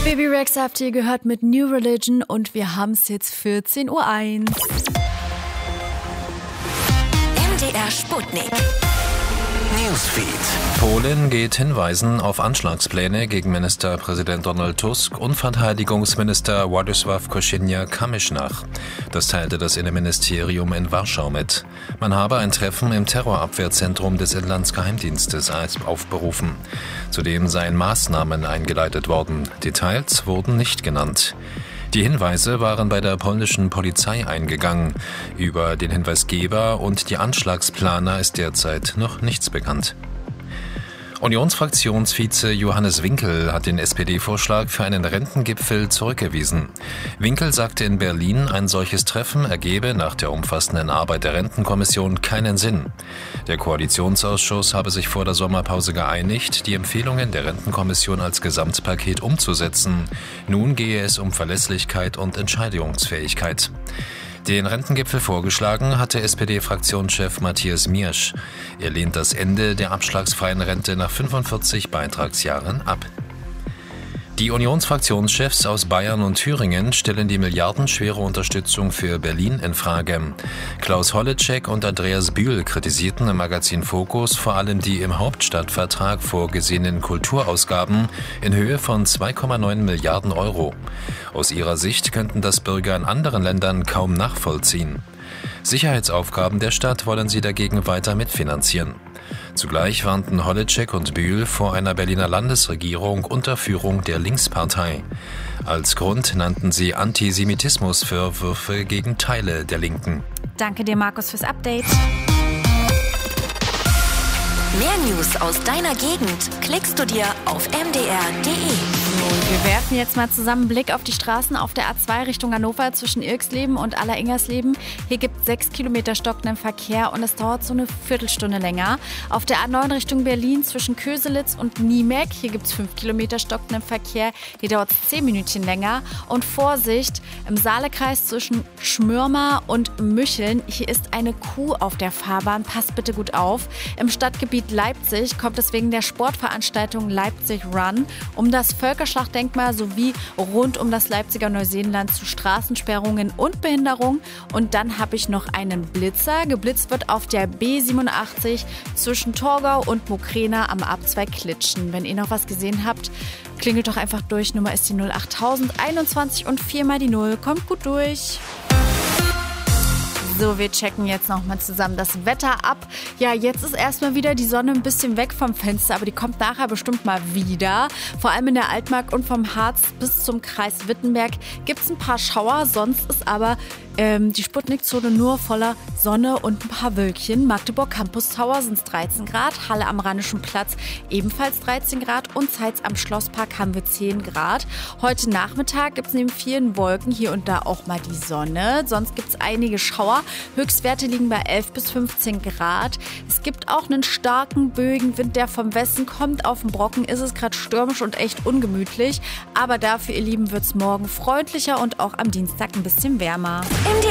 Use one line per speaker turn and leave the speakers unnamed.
Baby Rex habt ihr gehört mit New Religion und wir haben es jetzt 14:01 Uhr.
MDR Sputnik. Newsfeed.
Polen geht Hinweisen auf Anschlagspläne gegen Ministerpräsident Donald Tusk und Verteidigungsminister Władysław Kosiniak-Kamysz nach. Das teilte das Innenministerium in Warschau mit. Man habe ein Treffen im Terrorabwehrzentrum des Inlandsgeheimdienstes aufberufen. Zudem seien Maßnahmen eingeleitet worden. Details wurden nicht genannt. Die Hinweise waren bei der polnischen Polizei eingegangen. Über den Hinweisgeber und die Anschlagsplaner ist derzeit noch nichts bekannt. Unionsfraktionsvize Johannes Winkel hat den SPD-Vorschlag für einen Rentengipfel zurückgewiesen. Winkel sagte in Berlin, ein solches Treffen ergebe nach der umfassenden Arbeit der Rentenkommission keinen Sinn. Der Koalitionsausschuss habe sich vor der Sommerpause geeinigt, die Empfehlungen der Rentenkommission als Gesamtpaket umzusetzen. Nun gehe es um Verlässlichkeit und Entscheidungsfähigkeit. Den Rentengipfel vorgeschlagen hatte SPD-Fraktionschef Matthias Miersch. Er lehnt das Ende der abschlagsfreien Rente nach 45 Beitragsjahren ab. Die Unionsfraktionschefs aus Bayern und Thüringen stellen die milliardenschwere Unterstützung für Berlin in Frage. Klaus Holleczek und Andreas Bühl kritisierten im Magazin Focus vor allem die im Hauptstadtvertrag vorgesehenen Kulturausgaben in Höhe von 2,9 Milliarden Euro. Aus ihrer Sicht könnten das Bürger in anderen Ländern kaum nachvollziehen. Sicherheitsaufgaben der Stadt wollen sie dagegen weiter mitfinanzieren. Zugleich warnten Holleczek und Bühl vor einer Berliner Landesregierung unter Führung der Linkspartei. Als Grund nannten sie Antisemitismusvorwürfe gegen Teile der Linken.
Danke dir, Markus, fürs Update.
Mehr News aus deiner Gegend klickst du dir auf mdr.de.
Wir werfen jetzt mal zusammen einen Blick auf die Straßen auf der A2 Richtung Hannover zwischen Irxleben und Alleringgersleben. Hier gibt es 6 Kilometer stockenden Verkehr und es dauert so eine Viertelstunde länger. Auf der A9 Richtung Berlin zwischen Köselitz und Niemek. Hier gibt es 5 Kilometer stockenden Verkehr. Hier dauert es 10 Minütchen länger. Und Vorsicht, im Saalekreis zwischen Schmürmer und Mücheln. Hier ist eine Kuh auf der Fahrbahn. Passt bitte gut auf. Im Stadtgebiet Leipzig kommt es wegen der Sportveranstaltung Leipzig Run um das Völkerschlachtdenkmal sowie rund um das Leipziger Neuseeland zu Straßensperrungen und Behinderung. Und dann habe ich noch einen Blitzer. Geblitzt wird auf der B87 zwischen Torgau und Mokrena am A2 Klitschen. Wenn ihr noch was gesehen habt, klingelt doch einfach durch. Nummer ist die 08000 21 und 4 mal die 0. Kommt gut durch. So, wir checken jetzt nochmal zusammen das Wetter ab. Ja, jetzt ist erstmal wieder die Sonne ein bisschen weg vom Fenster, aber die kommt nachher bestimmt mal wieder. Vor allem in der Altmark und vom Harz bis zum Kreis Wittenberg gibt es ein paar Schauer. Sonst ist aber die Sputnik-Zone nur voller Sonne und ein paar Wölkchen. Magdeburg Campus Tower sind es 13 Grad, Halle am Rheinischen Platz ebenfalls 13 Grad und Zeitz am Schlosspark haben wir 10 Grad. Heute Nachmittag gibt es neben vielen Wolken hier und da auch mal die Sonne. Sonst gibt es einige Schauer. Höchstwerte liegen bei 11 bis 15 Grad. Es gibt auch einen starken Böenwind, der vom Westen kommt. Auf dem Brocken ist es gerade stürmisch und echt ungemütlich. Aber dafür, ihr Lieben, wird es morgen freundlicher und auch am Dienstag ein bisschen wärmer.